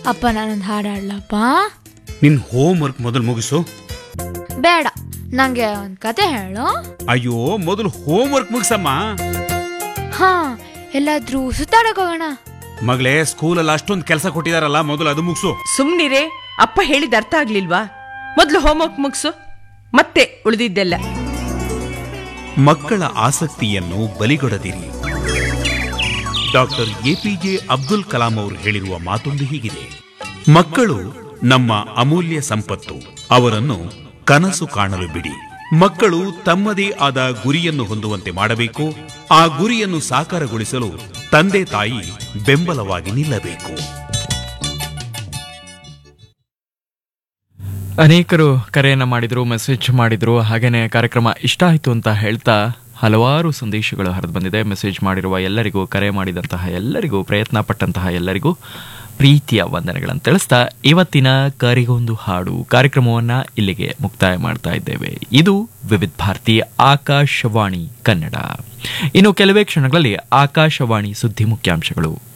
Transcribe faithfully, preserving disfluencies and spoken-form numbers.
ಅಪ್ಪ ನಾನೊಂದು ಹಾಡು ಹಾಡ್ಲಪ್ಪ. ನಿನ್ ಹೋಮ್ ವರ್ಕ್ ಮೊದಲು ಮುಗಿಸು. ಬೇಡ, ನಂಗೆ ಒಂದ್ ಕತೆ ಹೇಳು. ಅಯ್ಯೋ, ಮೊದಲು ಹೋಮ್ ವರ್ಕ್ ಮುಗಿಸಮ್ಮ. ಹಾ, ಎಲ್ಲಾದ್ರೂ ಸುತ್ತಾಡಕ್ ಹೋಗೋಣ. ಮಗಳೇ, ಸ್ಕೂಲಲ್ಲಿ ಅಷ್ಟೊಂದು ಕೆಲಸ ಕೊಟ್ಟಿದಾರಲ್ಲ, ಮೊದಲು ಅದು ಮುಗಿಸು. ಸುಮ್ನಿರೇ, ಅಪ್ಪ ಹೇಳಿದ ಅರ್ಥ ಆಗ್ಲಿಲ್ವಾ? ಮೊದಲು ಹೋಮ್ವರ್ಕ್ ಮುಗಿಸು, ಮತ್ತೆ ಉಳಿದಿದ್ದೆಲ್ಲ. ಮಕ್ಕಳ ಆಸಕ್ತಿಯನ್ನು ಬಲಿಗೊಡದಿರಿ. ಡಾಕ್ಟರ್ ಎಪಿಜೆ ಅಬ್ದುಲ್ ಕಲಾಂ ಅವರು ಹೇಳಿರುವ ಮಾತೊಂದು ಹೀಗಿದೆ: ಮಕ್ಕಳು ನಮ್ಮ ಅಮೂಲ್ಯ ಸಂಪತ್ತು, ಅವರನ್ನು ಕನಸು ಕಾಣಲು ಬಿಡಿ. ಮಕ್ಕಳು ತಮ್ಮದೇ ಆದ ಗುರಿಯನ್ನು ಹೊಂದುವಂತೆ ಮಾಡಬೇಕು. ಆ ಗುರಿಯನ್ನು ಸಾಕಾರಗೊಳಿಸಲು ತಂದೆ ತಾಯಿ ಬೆಂಬಲವಾಗಿ ನಿಲ್ಲಬೇಕು. ಅನೇಕರು ಕರೆಯನ್ನು ಮಾಡಿದ್ರು, ಮೆಸೇಜ್ ಮಾಡಿದ್ರು. ಹಾಗೇನೆ ಕಾರ್ಯಕ್ರಮ ಇಷ್ಟ ಆಯಿತು ಅಂತ ಹೇಳ್ತಾ ಹಲವಾರು ಸಂದೇಶಗಳು ಹರಿದು ಬಂದಿದೆ. ಮೆಸೇಜ್ ಮಾಡಿರುವ ಎಲ್ಲರಿಗೂ, ಕರೆ ಮಾಡಿದಂತಹ ಎಲ್ಲರಿಗೂ, ಪ್ರಯತ್ನ ಪಟ್ಟಂತಹ ಎಲ್ಲರಿಗೂ ಪ್ರೀತಿಯ ವಂದನೆಗಳನ್ನು ತಿಳಿಸ್ತಾ ಇವತ್ತಿನ ಕರಿಗೊಂದು ಹಾಡು ಕಾರ್ಯಕ್ರಮವನ್ನು ಇಲ್ಲಿಗೆ ಮುಕ್ತಾಯ ಮಾಡ್ತಾ ಇದ್ದೇವೆ. ಇದು ವಿವಿಧ ಭಾರತಿ ಆಕಾಶವಾಣಿ ಕನ್ನಡ. ಇನ್ನು ಕೆಲವೇ ಕ್ಷಣಗಳಲ್ಲಿ ಆಕಾಶವಾಣಿ ಸುದ್ದಿ ಮುಖ್ಯಾಂಶಗಳು.